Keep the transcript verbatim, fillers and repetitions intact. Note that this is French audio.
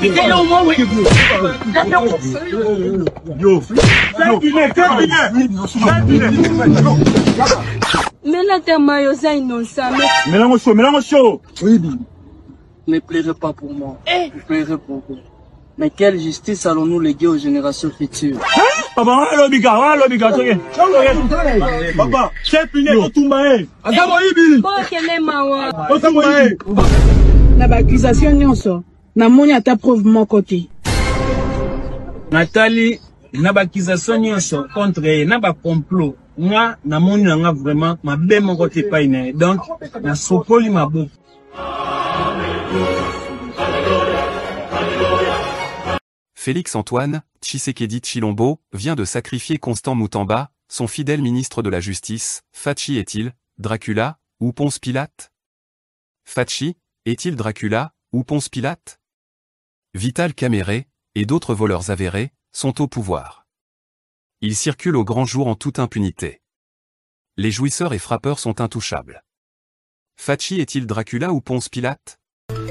Mais là, t'es maillot, innocent. Mélange chaud, mélange chaud. Oui. Ne pleurez pas pour moi. Ne pleurez pour vous. Mais quelle justice allons-nous léguer aux générations futures? Papa, on a l'obiga, on a l'obiga. Papa, c'est puni au Tumbae. Bon, quel est ma Au Tumbae. Na ba accusation nyonso. Na moni ata preuve mon côté. Nathalie, na ba accusation nyonso contre elle, na ba complot. Moi, na moni nga vraiment ma be mon côté pas ine. Donc, na sopoli ma bouffe. Félix-Antoine Tshisekedi Tshilombo vient de sacrifier Constant Moutamba, son fidèle ministre de la Justice. Fachi est-il Dracula ou Ponce Pilate? Fachi est-il Dracula ou Ponce Pilate? Vital Kamerhe et d'autres voleurs avérés sont au pouvoir. Ils circulent au grand jour en toute impunité. Les jouisseurs et frappeurs sont intouchables. Fachi est-il Dracula ou Ponce Pilate?